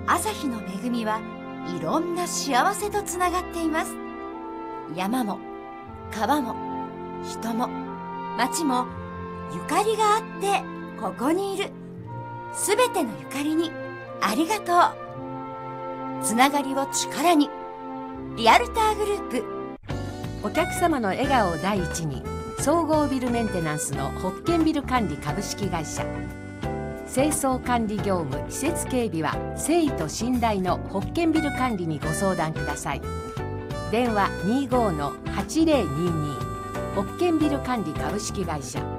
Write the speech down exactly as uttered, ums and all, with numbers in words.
朝日の恵みはいろんな幸せとつながっています。山も川も人も町もゆかりがあってここにいる。すべてのゆかりにありがとう。つながりを力に、リアルターグループ。 お客様の笑顔を第一に、総合ビルメンテナンスのホッケンビル管理株式会社。清掃管理業務、施設警備は誠意と信頼のホッケンビル管理にご相談ください。電話 にじゅうごのはちぜろにに、ホッケンビル管理株式会社。